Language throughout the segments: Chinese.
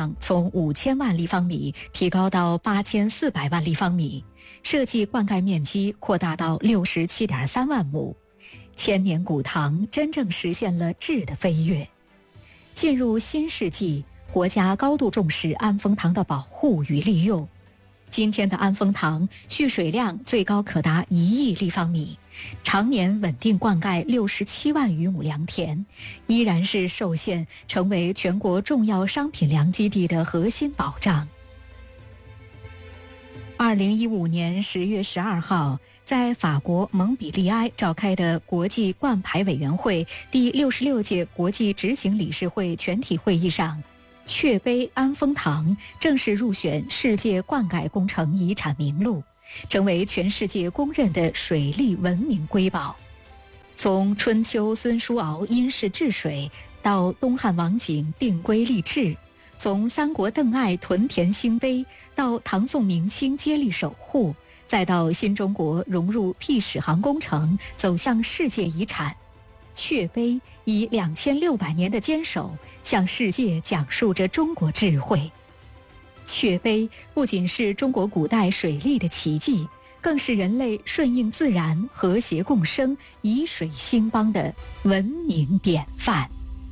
量从5000万立方米提高到8400万立方米，设计灌溉面积扩大到67.3万亩。千年古塘真正实现了质的飞跃。进入新世纪，国家高度重视安丰塘的保护与利用。今天的安丰塘蓄水量最高可达1亿立方米，常年稳定灌溉67万余亩良田，依然是受限成为全国重要商品粮基地的核心保障。2015年10月12号，在法国蒙彼利埃召开的国际灌排委员会第66届国际执行理事会全体会议上，雀碑安丰塘正式入选世界灌溉工程遗产名录，成为全世界公认的水利文明瑰宝。从春秋孙叔敖因势治水，到东汉王景定规立制，从三国邓艾屯田兴碑，到唐宋明清接力守护，再到新中国融入辟史航工程，走向世界遗产，雀碑以2600年的坚守，向世界讲述着中国智慧。雀碑不仅是中国古代水利的奇迹，更是人类顺应自然、和谐共生、以水兴邦的文明典范。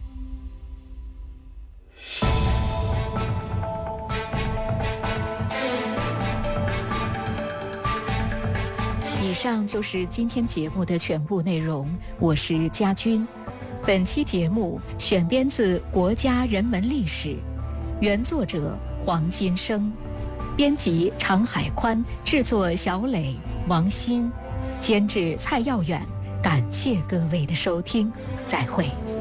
以上就是今天节目的全部内容，我是佳君。本期节目选编自《国家人文历史》，原作者黄金生，编辑常海宽，制作小磊、王鑫，监制蔡耀远。感谢各位的收听，再会。